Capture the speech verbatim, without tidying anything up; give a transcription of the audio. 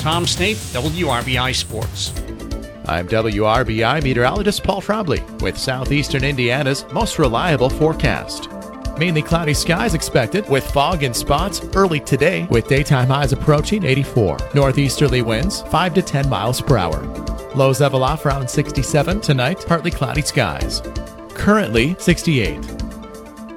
Tom Snape, W R B I Sports. I'm W R B I meteorologist Paul Trombley with southeastern Indiana's most reliable forecast. Mainly cloudy skies expected with fog in spots early today with daytime highs approaching eighty-four. Northeasterly winds five to ten miles per hour. Lows level off around sixty-seven tonight, partly cloudy skies. Currently sixty-eight.